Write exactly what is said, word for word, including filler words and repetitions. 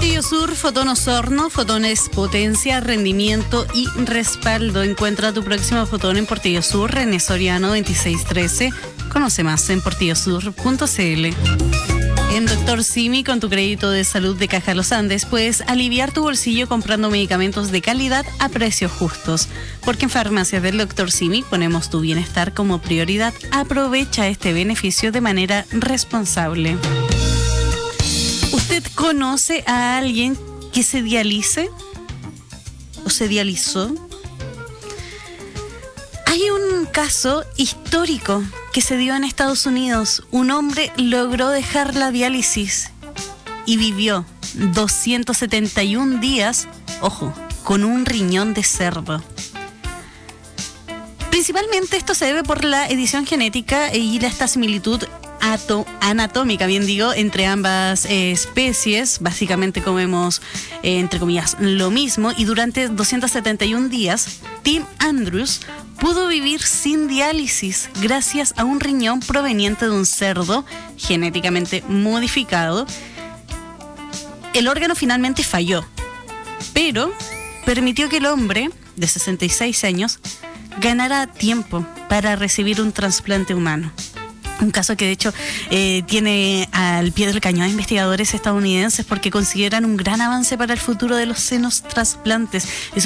Portillo Sur, Fotón Osorno. Fotón es potencia, rendimiento y respaldo. Encuentra tu próximo Fotón en Portillo Sur, René Soriano veintiséis trece. Conoce más en portillo sur punto c l. En Doctor Simi, con tu crédito de salud de Caja Los Andes, puedes aliviar tu bolsillo comprando medicamentos de calidad a precios justos. Porque en Farmacias del Doctor Simi ponemos tu bienestar como prioridad. Aprovecha este beneficio de manera responsable. ¿Usted conoce a alguien que se dialice o se dializó? Hay un caso histórico que se dio en Estados Unidos. Un hombre logró dejar la diálisis y vivió doscientos setenta y un días, ojo, con un riñón de cerdo. Principalmente esto se debe por la edición genética y esta similitud ato- anatómica, bien digo, entre ambas eh, especies. Básicamente comemos, eh, entre comillas, lo mismo. Y durante doscientos setenta y un días, Tim Andrews pudo vivir sin diálisis gracias a un riñón proveniente de un cerdo genéticamente modificado. El órgano finalmente falló, pero permitió que el hombre de sesenta y seis años ganara tiempo para recibir un trasplante humano. Un caso que de hecho eh, tiene al pie del cañón a investigadores estadounidenses porque consideran un gran avance para el futuro de los senos trasplantes.